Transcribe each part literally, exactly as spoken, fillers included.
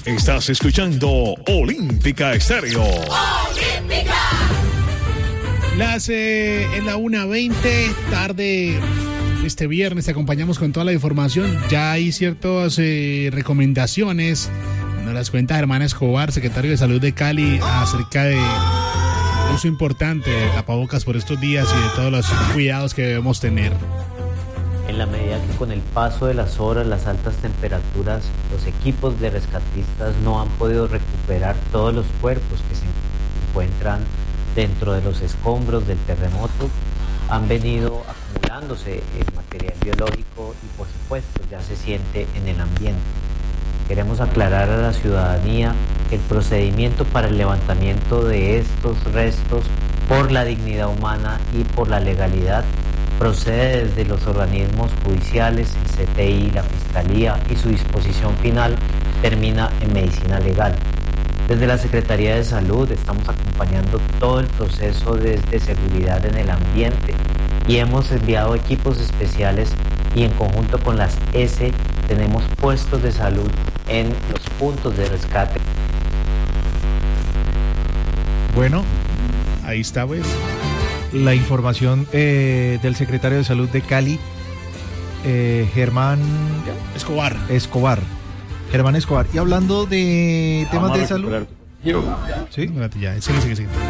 Estás escuchando Olímpica Estéreo. ¡Olímpica! Las eh, en la una veinte, tarde este viernes, te acompañamos con toda la información. Ya hay ciertas eh, recomendaciones. Nos las cuenta Germán Escobar, secretario de Salud de Cali, acerca de uso importante de tapabocas por estos días y de todos los cuidados que debemos tener. En la medida que con el paso de las horas, las altas temperaturas, los equipos de rescatistas no han podido recuperar todos los cuerpos que se encuentran dentro de los escombros del terremoto, han venido acumulándose el material biológico y por supuesto ya se siente en el ambiente. Queremos aclarar a la ciudadanía que el procedimiento para el levantamiento de estos restos por la dignidad humana y por la legalidad procede desde los organismos judiciales, el C T I, la Fiscalía, y su disposición final termina en medicina legal. Desde la Secretaría de Salud estamos acompañando todo el proceso desde seguridad en el ambiente y hemos enviado equipos especiales y en conjunto con las S tenemos puestos de salud en los puntos de rescate. Bueno, ahí está pues la información eh, del secretario de Salud de Cali, eh, Germán Escobar. Escobar. Germán Escobar. Y hablando de temas de salud. ¿Sí? Ya, sigue, sigue, sigue.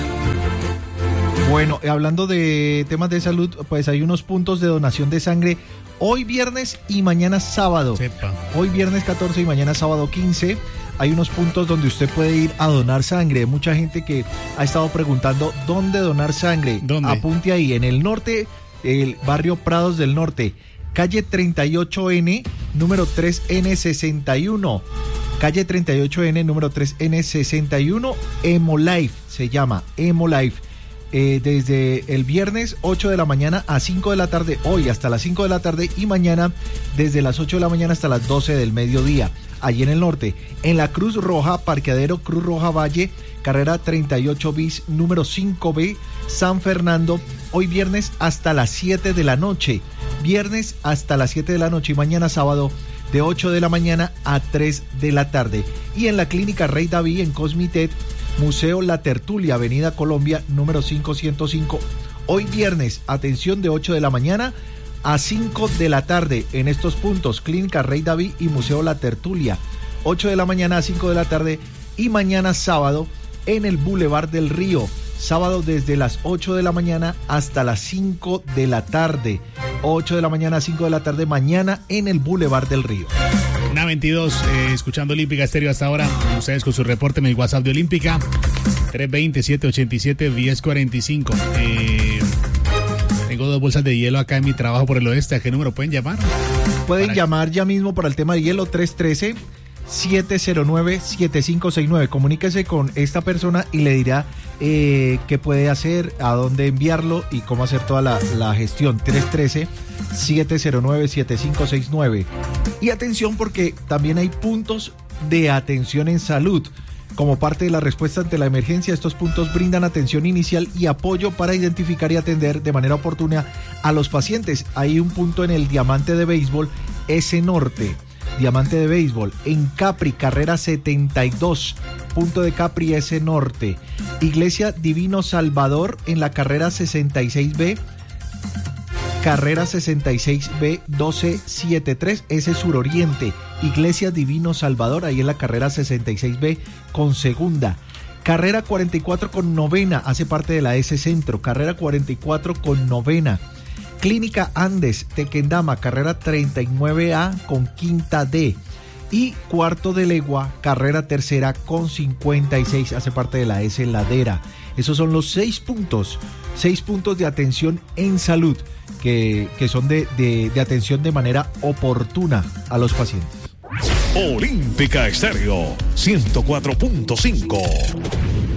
Bueno, hablando de temas de salud, pues hay unos puntos de donación de sangre hoy viernes y mañana sábado. Sepa. Hoy viernes catorce y mañana sábado quince. Hay unos puntos donde usted puede ir a donar sangre. Mucha gente que ha estado preguntando dónde donar sangre. ¿Dónde? Apunte ahí, en el norte, el barrio Prados del Norte, calle treinta y ocho ene, número tres ene sesenta y uno. Calle treinta y ocho ene, número tres ene sesenta y uno, Hemolife se llama, Hemolife. Eh, desde el viernes ocho de la mañana a cinco de la tarde, hoy hasta las cinco de la tarde y mañana desde las ocho de la mañana hasta las doce del mediodía, allí en el norte, en la Cruz Roja, parqueadero Cruz Roja Valle, carrera treinta y ocho bis, número cinco be, San Fernando, hoy viernes hasta las siete de la noche, viernes hasta las siete de la noche y mañana sábado de ocho de la mañana a tres de la tarde. Y en la clínica Rey David en Cosmitet, Museo La Tertulia, Avenida Colombia, número quinientos cinco. Hoy viernes, atención, de ocho de la mañana a cinco de la tarde en estos puntos, Clínica Rey David y Museo La Tertulia. ocho de la mañana a cinco de la tarde y mañana sábado en el Boulevard del Río. Sábado desde las ocho de la mañana hasta las cinco de la tarde. ocho de la mañana a cinco de la tarde mañana en el Boulevard del Río. Una veintidós, eh, escuchando Olímpica Estéreo hasta ahora. Ustedes con su reporte en el WhatsApp de Olímpica. tres veinte, siete ochenta y siete, diez cuarenta y cinco. Eh, tengo dos bolsas de hielo acá en mi trabajo por el oeste. ¿A qué número pueden llamar? Pueden Para... llamar ya mismo para el tema de hielo, tres uno tres, siete cero nueve, siete cinco seis nueve. Comuníquese con esta persona y le dirá eh, qué puede hacer, a dónde enviarlo y cómo hacer toda la, la gestión. tres uno tres, siete cero nueve, siete cinco seis nueve. Y atención, porque también hay puntos de atención en salud. Como parte de la respuesta ante la emergencia, estos puntos brindan atención inicial y apoyo para identificar y atender de manera oportuna a los pacientes. Hay un punto en el Diamante de Béisbol, S Norte. Diamante de Béisbol, en Capri, carrera setenta y dos, punto de Capri, S Norte. Iglesia Divino Salvador, en la carrera sesenta y seis be, carrera sesenta y seis be doce setenta y tres, ese suroriente. Iglesia Divino Salvador, ahí en la carrera sesenta y seis be con segunda. Carrera cuarenta y cuatro con novena, hace parte de la S Centro. Carrera cuarenta y cuatro con novena. Clínica Andes, Tequendama, carrera treinta y nueve a con quinta D. Y Cuarto de Legua, carrera tercera con cincuenta y seis, hace parte de la S Ladera. Esos son los seis puntos, seis puntos de atención en salud que, que son de, de, de atención de manera oportuna a los pacientes. Olímpica Estéreo ciento cuatro punto cinco.